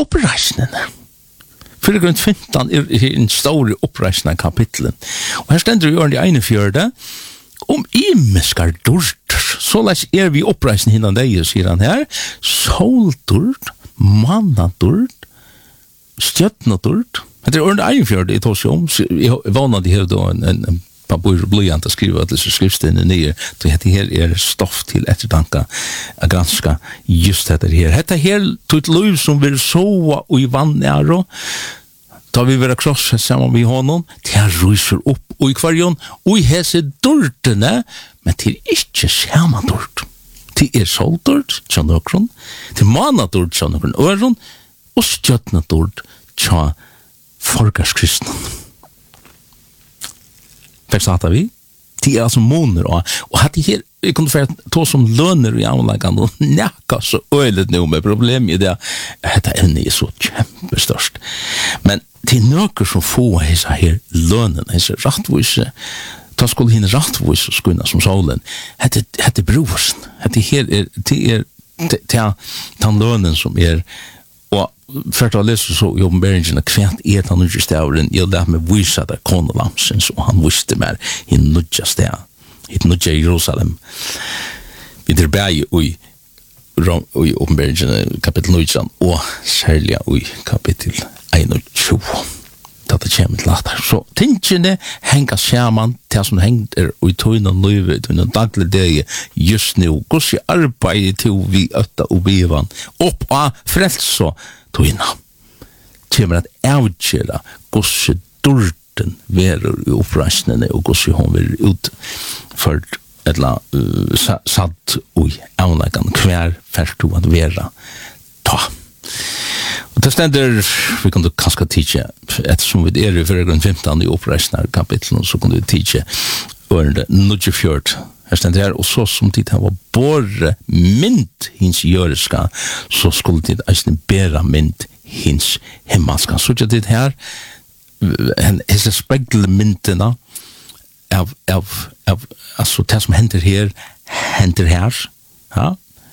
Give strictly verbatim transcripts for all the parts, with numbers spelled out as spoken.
oppreisnene. Fyrir grunn femton er en stor oppreisende kapitlen. Og her stender vi i ene fjørde om imeskar durt. Så lest er vi oppreisende hinnan deg, sier han her. Soldurt, mannadurt, stjøtnadurt. Det er under ene fjørde i Torsjom. Jeg vannet de her da en, en, en papur bløyant å skrive at disse skriftstene nye. Så dette her er stoff til ettertanka å granska just dette her. Dette her tog et liv som vil sova og i vann nære. Da vi vil krosset sammen med honom, til han ryser opp og i kvarjon, og i hese dørtene, men til ikke samme dørt. Til er soldørt, tja nøkron, til manadørt, tja nøkron øron, og stjøtnadørt, tja folkarskristnen. Forstår vi? Det er altså måner, og, og hadde her, vi kunne få ta som lønner i anleggen, og nekka så øylet nå med problemet i det, dette evne er så kjempestørst. Men til nøkker som få hese her lønnen, hese rattvise, ta skulle henne rattvise skunna som solen, dette er broversen, dette her er, det er, det er lønnen som er, og først av lese så i åpenberingen kvært er han nødja stavren, jeg lærte meg vise det konelamsens, og han visste meg i nødja stav, i nødja Jerusalem. Vi der bæg i i åpenberingen kapittel nødja, og særlig i kapittel einogtjúgu. Da det kommer til at så tingene henger sammen til som henger i tøyne løyve, i tøyne daglig deg just nå. Hvordan arbeider til vi øtta og bivan opp av frelse tøyne. Kommer at avgjøre hvordan dørten verer i oppreisnene og hvordan hun verer utført eller uh, satt og avleggen hver først til at være ta. Og det stender, vi kan kanskje tidse, ettersom vi er i foregrunn femton i oppreisende kapitlen, så kan vi tidse ørende nødjefjørt. Her stender her, og så som tid han var bare mynd hins jøreska, så skulle tid eisne bæra mynd hins himmelska. Så ikke tid her, hese spegle myndene av, av, av, altså det som hender her, hender her, ja.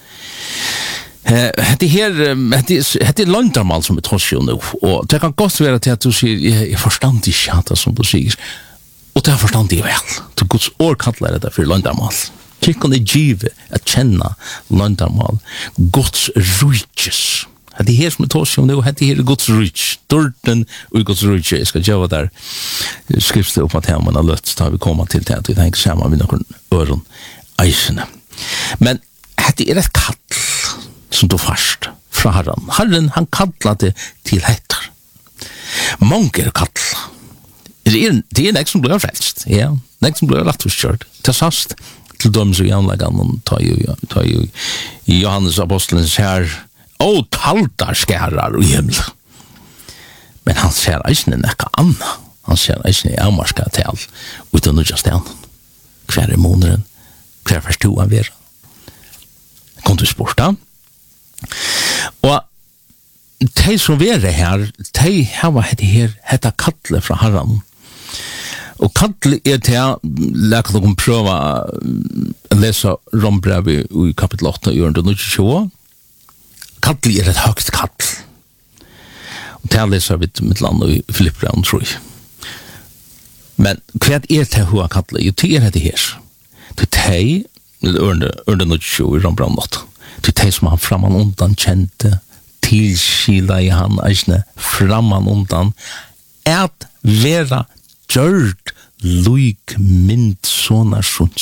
Det her, det er landarmal som er torsjon nå, og det kan godt være til at du sier, jeg, jeg forstand ikke at det som du sier, og det er forstand ikke vel, til Guds år kallar det for landarmal. Kirken er givet at kjenne landarmal, Guds rujtjes. Det er her som er torsjon nå, det her er Guds rujtjes, dørten og Guds rujtjes. Jeg skal gjøre der, skriftet opp at man har løtt, da vi kommer til det, at vi tenker sammen med noen øren eisene. Men det er et kall, som tog fast fra Herren. Herren, han kallet det til heter. Mange er kallet. Det er, det er nek som blir frelst. Ja, nek som blir rettforskjørt. Til sast, til dømes og janleggen, ta jo, ta jo i Johannes apostelens her, og kaltar skærar og himmel. Men han ser eisne nekka anna. Han ser eisne amarska til, uten nødja stedet. Hver er måneden? Hver først to han vera? Kom du spurt da? Og de som er her, de har hette her, hette kattle fra Herren. Og kattle er til, lærker dere prøve å lese rombrevet i kapittel åtta, i ørende tjue. Kattle er et høyt kattel. Og til leser vi mitt land i Filippbrevet, tror jeg. Men hva er til hva kattle? Jo, det er hette her. Det er til ørende tjue i rombrevet åtta. Til de som han framman undan kjente, tilskila i han eisne framman undan, at vera gjørt luik mynd sånne sjons.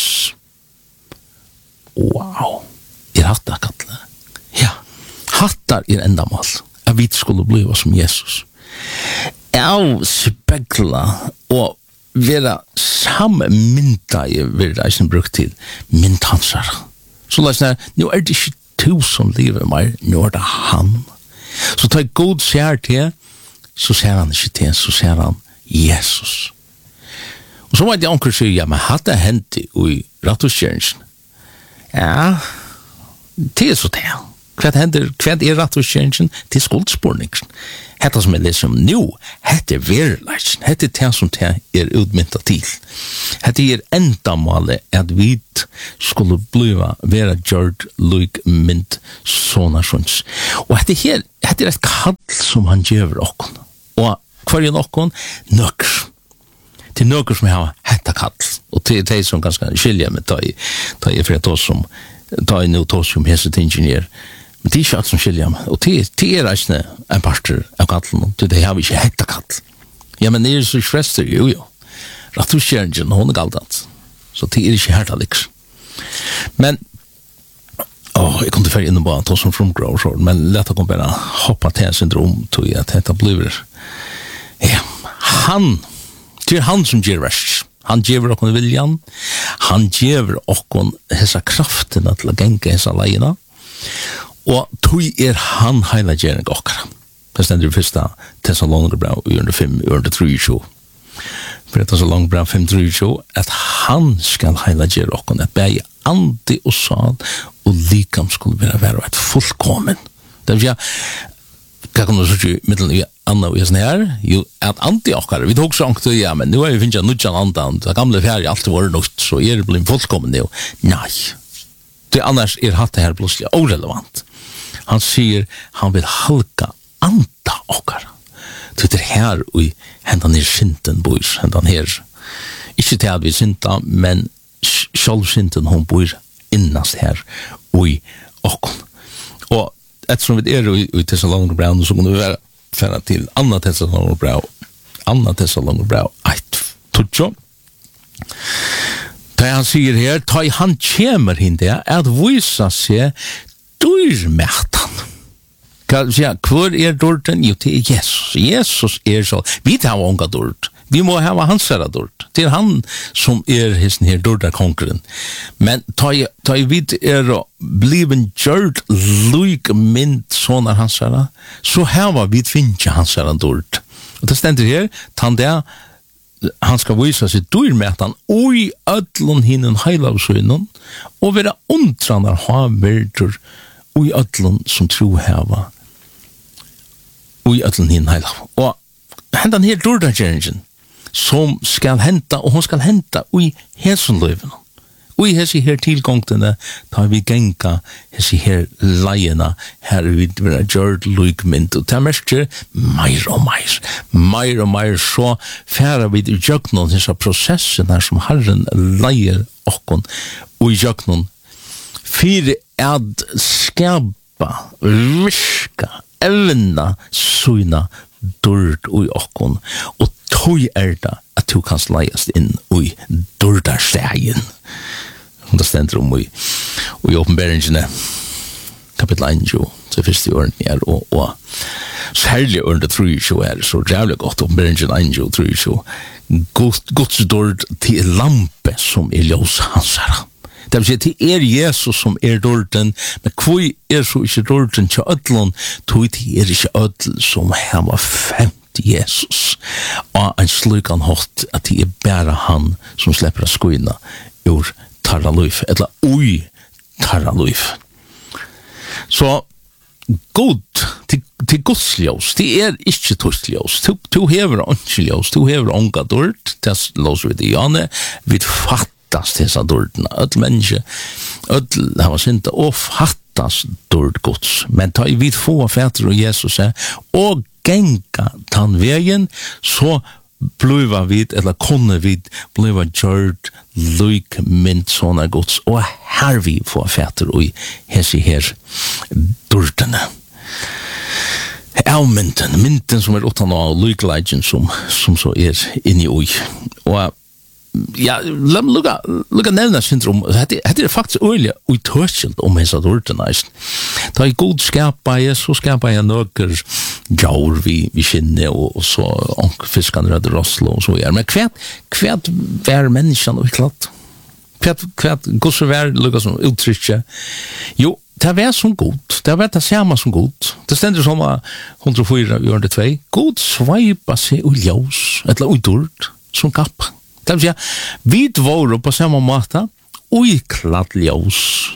Wow! Er hatt det, Katle? Ja. Hattar er endamål, at vi skulle bliva som Jesus. Av spegla og vera samme mynda i vera eisne brukt til myndhansar. Så lesner, nå er det ikke to som lever meg, nå er det han. Så tar god ser til, så ser han ikke til, så ser han Jesus. Og så var det onker sier, ja, men hadde det hendt i rattoskjøringen? Ja, det er så det. Hva hender, hva er rett og kjensjen til skuldspårningen? Hetta som er liksom nu, hetta er verleisen, hetta er det som det er utmynta til. Hetta er endamålet at vi skulle bliva vera gjørd luik mynd sånna sjøns. Og hetta her, hetta er et kall som han gjør okkon. Og hver er okkon? Nøkker. Til nøkker som har hetta kall. Og til de som ganske skilja med ta i, ta i for oss som, ta i nu tås som heset ingeniør. Men det er ikke alt som skiljer meg, og det, det er ikke en parter av kallen, det har vi ikke hekta kall. Ja, men det er så frester, jo, jo. Rett og slett, hun er galt, så det er ikke helt alliks. Men, åh, jeg kom til ferdig inn og bare ta som frumgrov, men lett å komme bare hoppa til syndrom, tog jeg at dette blir, ja, han, det er han som gjør verst. Han gjør okkon viljan, han gjør okkon hessa kraftene til å genke hessa leiene, og tog er han heila gjering okkara. Det stender i fyrsta Thessalonikerbrev i under fem, i under tre tjue. For det er så langt bra fem tre tjue, at han skal heila gjering okkara, at bæg andi og sal og likam skulle være være et fullkommen. Det vil jeg, hva kan du så ikke middelen i Anna og Jesne her? Jo, at andi okkara, vi tok så ankt, ja, men nu er vi finnst jeg nudjan andan, det gamle fjerde alltid var nok, så er det blitt fullkommen det jo. Nei. Det annars er hatt det her plutselig orelevant. Han sier han vil halka anda okkara. Det er her og hendan er sinten bor, hendan her. Ikke til at vi sinta, men sjálv sinten hon bor innast her og okkon. Og ettersom vi er i Thessalonikerbrev, så kunne vi være ferdig til Anna Thessalonikerbrev, Anna Thessalonikerbrev, eit, tutjo. Da han sier her, ta i han kjemer hinde, at visa seg dyrmætan. Hvor er dårten? Jo, det er Jesus. Jesus er så. Vi tar unga dårt. Vi må ha hans herra dårt. Det er han som er hesten her dårta konkurren. Men ta i, ta i vid er bliven gjørt luik mynd sånne hans herra, så her var vi finnes hans herra dårt. Og det stender her, tan det han skal vise seg dyrmætan og i ödlun hinnen heilavsøynen og være undrannar haverdur og i ödlun som tro heva og i ödlun hinnen heilav. Og hendan her dyrdagjeringen som skal henta, og hun skal henta og i hesenløyven og i hese her tilgångtene tar vi genka hese her leiena her vi vera gjørd lukmynd og det merker meir og meir meir og meir så færa vi i jøgnon hese prosessen her som Herren leier okkon og i jøgnon fyrir ad skapa virka evna suina dörd og i okkon og tog er det at du kan leiast inn og i dördarstegin. Det stender om i, i åpenbæringene kapittel en til første åren er og, og særlig åren det tror jeg er så jævlig godt åpenbæringene en tror jeg Guds dörd til lampe som er ljøs hans herre. Det vil si, det er Jesus som er dörden, men hvor er så ikke dörden til ødlån, tog det er ikke ødl som han var femt Jesus. Og en slik han hatt at det er bare han som slipper å skoina ur tarra luif, eller ui tarra luif. Så god, til, til Guds ljós, det er ikke tust ljós, du hever ikke ljós, du hever ånga dörd, det låser vi det Janne, vi fatt fattast hesa dårdena, öll menneske, öll hava synda og fattast dård gods. Men ta i vid få fætter og Jesus er, og genga tann vegen, så bliva vid, eller kunne vid, bliva gjørd lyk mynd sånne gods, og her vi få fætter og hesi her dårdene. Avmynden, mynden som er åttan av lykleidjen som, som så er inni ui. Og ja, la meg lukka, lukka nevna syndrom, det er faktisk øyelig utørsselt om hessa dårdene. Da jeg god skapa jeg, så skapa jeg nøkker jaur vi, vi skinne, og, og så fiskene rødde rosslo, og så er. Men hva, hva er menneskene og klart? Hva, hva, hvordan er lukka som uttrykket? Jo, det er som god, det er det samme som god. Det stender som hundre og fire i årene tvei. God sveipa seg ui ljós, eller ui dård, som kappa. Det vil si, vi dvårer på samme måte, og i klatt ljós,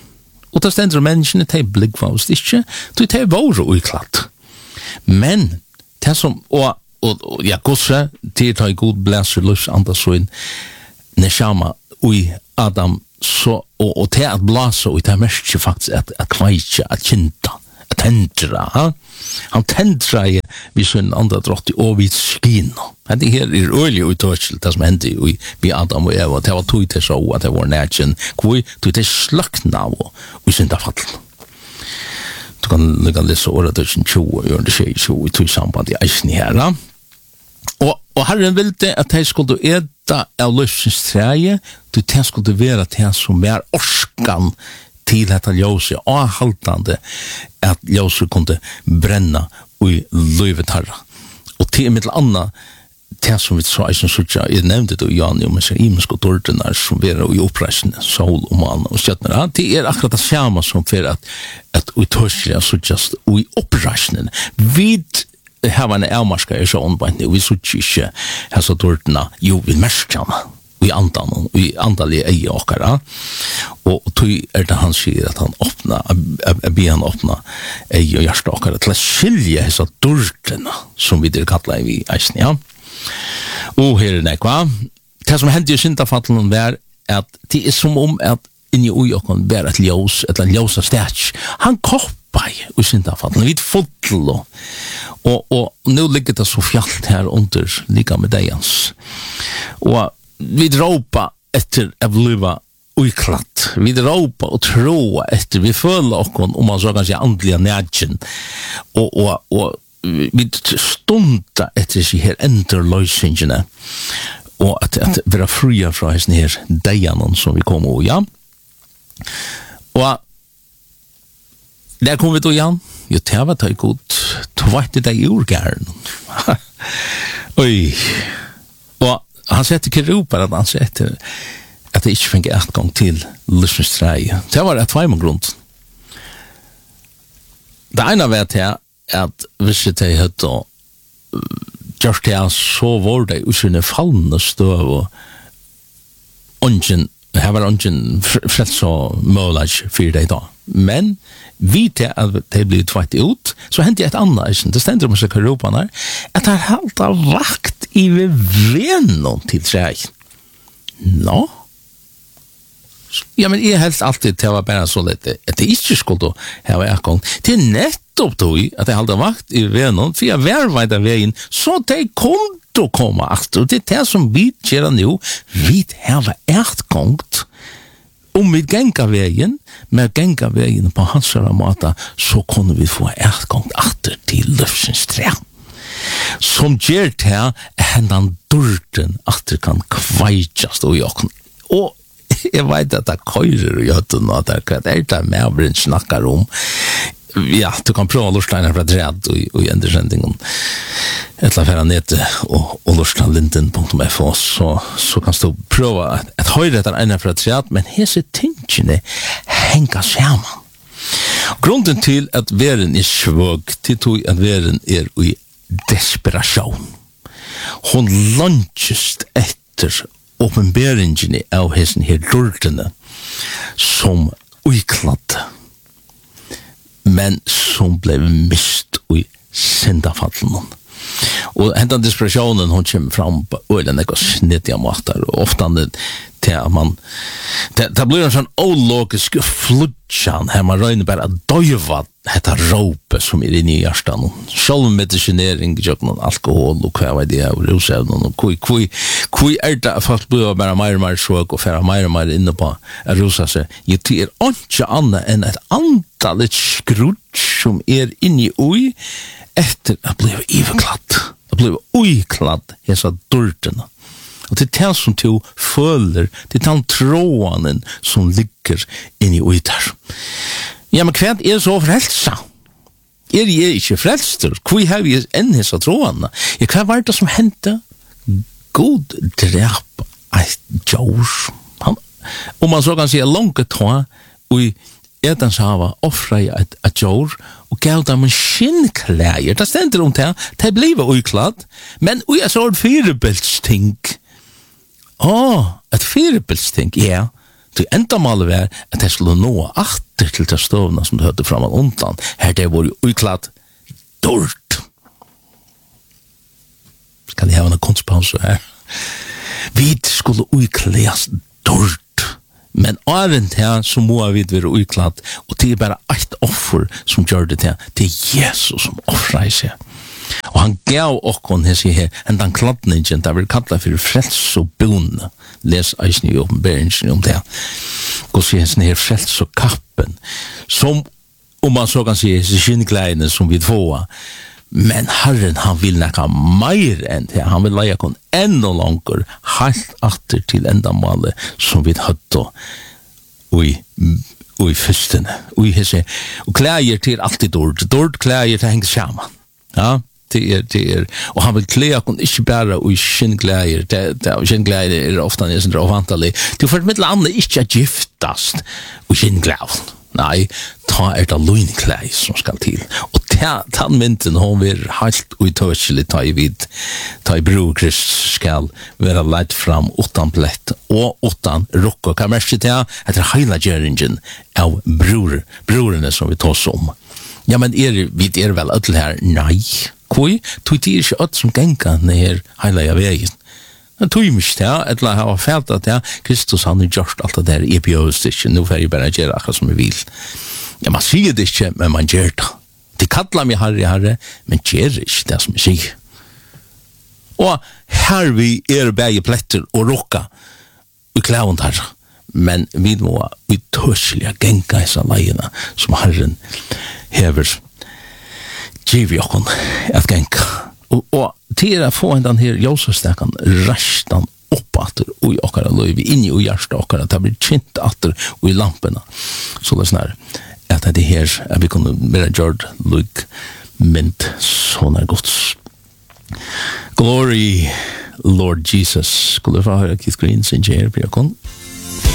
Og det stender menneskene til blikkvast ikke, til det var uiklatt. Men, det som, og, og, og ja, gosse, til det er god blæser løs andre så inn, neshama, ui Adam, så, og, og til at blase, og det er mest faktisk at, at kveitje, at kjenta, at tendra, ha? Han tendra i vi sånn andre drott i åvidt skina. Det her er øyelig uttørsel, det som hendte i vi Adam og Eva, det var tog til så, at det var nærkjen, hvor tog til slakna og vi syndafallen. Du kan lukka lese året tusen tjue, gjør det tjue, tjue, i tog samband i eisen her, da. Og, og Herren ville at de skulle eda av løsens treje, du til skulle være til som er orskan til dette ljøset, og haltande at ljøset kunne brenna i løyvet herra. Og til mitt anna, det som vi sa, jeg synes jeg nevnte det, Jan, om jeg ser imensk og dårdene som er i oppreisende, sol og mann og stjøtner, det er akkurat det samme som for at, at vi tørselig er så just i oppreisende. Vi har en avmarska er så åndbøyne, og vi synes ikke her så dårdene, jo, vi merskjene, vi andan, vi andalige ei åkere, og tog er det han sier at han åpna, jeg ber han åpna ei og hjerte åkere til å skilje hese dårdene som vi der kattler i eisen, ja. Og her er det hva? Det som hendte i syndafattelen var at det er som om at inni ui okkon var et ljós, et ljósa stæts. Han koppa i syndafattelen, vi fotlo. Og, og nå ligger det så fjallt her under, lika med deians. Og vi råpa etter av liva uiklatt. Vi råpa og tråa etter, vi føler okkon, om man så kan si andliga nærgen. Og, og, og vi stunda etter seg her enderløysingene og at, at være fria fra hessen her deianen som vi kom og ja. Og der kom vi til Jan, jo det var det godt tvarte deg i urgæren. Oi. Og han sette ikke roper at han sette at det ikke fikk et gang til lysens treie. Det var et tveimål grunn. Det ene vet jeg at hvis jeg hadde gjort det så var det usynne fallende støv og ungen, her var ungen frelt så mulig for det da. Men vi til at det ble tveit ut, så hendte jeg et annet, det stender om seg Europa her, at det er helt av vakt i vennen til seg. Nå? Ja, men jeg helst alltid til å være bare så litt, at det ikke skulle ha vært gang. Det er nettopp tog at jeg hadde vakt i vennen, for jeg var veid av veien, så det kunne komme etter. Det er det som vi gjør nå, vi har vært gang. Om vi ganger veien, med ganger veien på hans måte, så kunne vi få vært gang etter til løftsens tre. Som gjør det her, er den dørten at det kan kveitjast og jokken. Og jeg vet at det køyrer og gjøtten og det er det er med snakker om. Ja, du kan prøve å lorte en fra dredd og i endersendingen et eller annet nede og, og lorte linden punktum f o så, så kan du prøve at, at høyre etter en fra dredd, men hese tingene henger sammen. Grunden til at veren er svøg, til tog at veren er i desperasjon. Hon lunchest etter åpenberingene av hessen her dårdene som uikladde, men som ble mist i syndafallen. Og hentan desperasjonen hun kommer fram på øyne og snittige måter, og ofte til at man det, det blir en sånn ologisk flutjan her man røyner bare å døyva dette råpet som er inne i hjertan. Selv med medicinering, alkohol og hva var det, og rusevnen, og hvor er det at folk blir bare mer og mer sjøk og fære mer og mer inne på å rusa seg. Jo, det er ikke annet enn et antall et skrutt som er inne i ui etter å bli iverklatt, å bli uiklatt hese dårdene. Og det er det som du føler, det er den tråden som ligger inni ui der. Ja, men hva er så frelsa? Er jeg ikke frelster? Hvor har vi enn hese trådene? Ja, hva var det som hendte? God drep et djør. Om man så kan si langt tå, og Edens hava offra et, et djør, og gav dem en skinnklæger. Det stender om det, det ble uikladd, men ui er så et firebildsting. Åh, et firebildsting, ja. Det enda malet var at jeg skulle nå at atter til til støvna som du hørte fram og undan. Her det var jo uklart dårt. Skal jeg ha en kunstpause her? Vi skulle uklæs dårt. Men åren til så må vi være uklart, og det er bare ett offer som gjør det til. Det er Jesus som offrer seg. Og han gav okkon hese her, hendan kladningen, det vil kalla for frels og bonne. Les eisen i åpenberingen om det. Gå se hese her frels og kappen, som, om man så kan si, hese skinnkleine som vi får. Men Herren, han vil nekka meir enn det. Han vil leie kon enda langer, helt atter til enda male, som vi høtta ui, ui fyrstene. Ui hese, og klæger til alltid dård. Dård klæger til hengt saman. Ja, det er, det er, og han vil klæge kon ikke bare ui skinnklæger, det, det, skinnklæger er ofta nesten rovantelig. Det er for mitt landet ikke giftast ui skinnklæger. Nei, ta er det løgnklæg som skal til. Og den mynden, hun vil helt utørselig ta i vid, ta i bror Krist skal være leit fram utan plett og utan rukk og kammerske til etter heila gjøringen av bror, brorene som vi tås om. Ja, men er, vi er vel ødel her? Nei. Hvor? Tog det er ikke ødel som genga ned heila av veien. Det tog mig det, eller jeg har fælt at ja, Kristus han har gjort alt det der, jeg behøves det ikke, nå får jeg bare gjøre akkurat som jeg vil. Ja, man sier det ikke, men man gjør det. De kallar meg herre, herre, men gjør ikke det som jeg sier. Og her vi er begge pletter og rukka, vi klævund her, men vi må utørselig genga disse leiene som Herren hever giv i okken at genga. Og, og til å få en den her jøsestekan rastan opp atter og i okkara løy, vi inni og hjersta okkara, det blir kjent atter og i lampena. Så det er sånn her, at det her, at vi kunne være gjørt løy, mynd sånn er gods. Glory, Lord Jesus. Skulle du få høre Keith Green sin kjær på jokken?